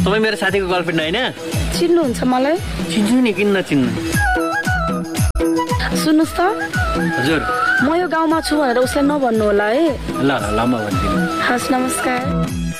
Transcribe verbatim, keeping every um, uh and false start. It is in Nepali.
तपाईँ मेरो साथीको गर्लफ्रेन्ड होइन? चिन्नुहुन्छ मलाई? चिन्छु नि, किन नचिन्नु? सुन्नुहोस् त, हजुर म यो गाउँमा छु भनेर उसलाई नभन्नु होला है। ल ल ल म भन्दिनँ। हस्, नमस्कार।